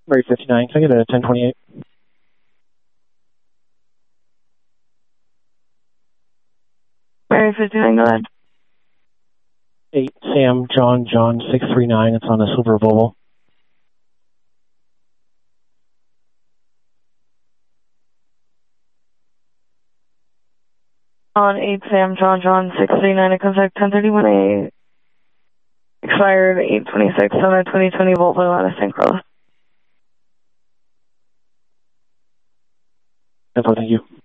Murray 59, can I get a 1028? Mary 59, go ahead. 8, Sam, John, 639. It's on a silver Volvo. On 8, Sam, John, 639. It comes back 1031A. Expired 826 on a 2020 Volvo out of St. Carlos. Thank you.